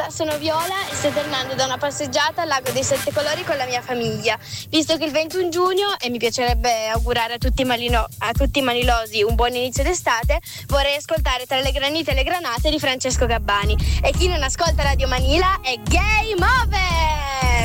sono Viola e sto tornando da una passeggiata al Lago dei Sette Colori con la mia famiglia. Visto che il 21 giugno e mi piacerebbe augurare a tutti i manilosi un buon inizio d'estate, vorrei ascoltare Tra le granite e le granate di Francesco Gabbani. E chi non ascolta Radio Manila è game over!